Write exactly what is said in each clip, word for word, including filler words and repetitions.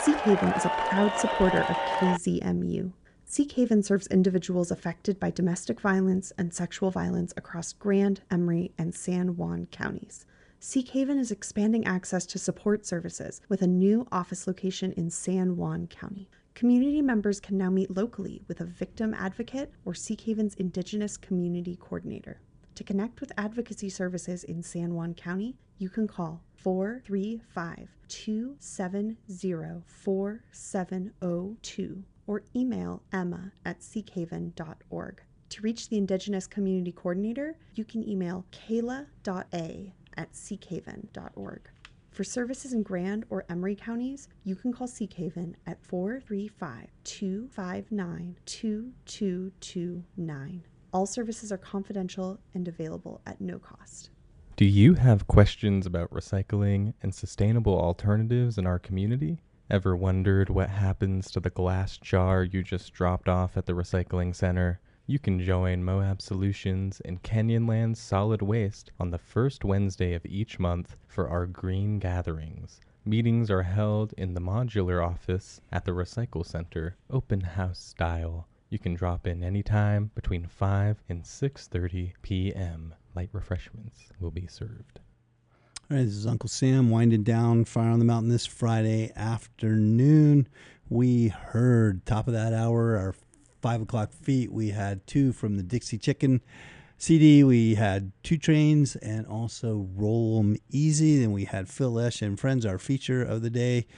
Seekhaven is a proud supporter of K Z M U. Seekhaven serves individuals affected by domestic violence and sexual violence across Grand, Emery, and San Juan counties. Seekhaven is expanding access to support services with a new office location in San Juan County. Community members can now meet locally with a victim advocate or Seekhaven's Indigenous Community Coordinator. To connect with advocacy services in San Juan County, you can call four three five, two seven zero, four seven zero two or email emma at seekhaven dot org. To reach the Indigenous Community Coordinator, you can email kayla dot a at seekhaven dot org. For services in Grand or Emery counties, you can call Seekhaven at four three five, two five nine, two two two nine. All services are confidential and available at no cost. Do you have questions about recycling and sustainable alternatives in our community? Ever wondered what happens to the glass jar you just dropped off at the recycling center? You can join Moab Solutions and Canyonlands Solid Waste on the first Wednesday of each month for our green gatherings. Meetings are held in the modular office at the Recycle Center, open house style. You can drop in anytime between five and six thirty p.m. Light refreshments will be served. All right, this is Uncle Sam winding down Fire on the Mountain this Friday afternoon. We heard top of that hour, our five o'clock feet. We had two from the Dixie Chicken C D. We had Two Trains and also Roll 'em Easy. Then we had Phil Lesh and Friends, our feature of the day.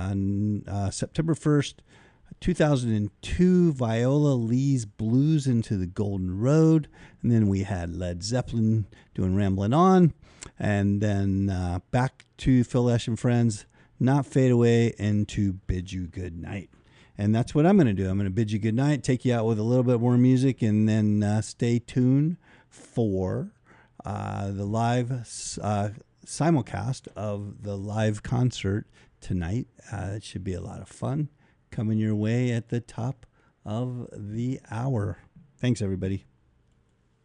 On uh, September first, two thousand two, Viola Lee's Blues into the Golden Road. And then we had Led Zeppelin doing Ramblin' On. And then uh, back to Phil Lesh and Friends, Not Fade Away, and to Bid You Good Night. And that's what I'm going to do. I'm going to bid you good night, take you out with a little bit more music, and then uh, stay tuned for uh, the live uh, simulcast of the live concert tonight. Uh, it should be a lot of fun coming your way at the top of the hour. Thanks, everybody.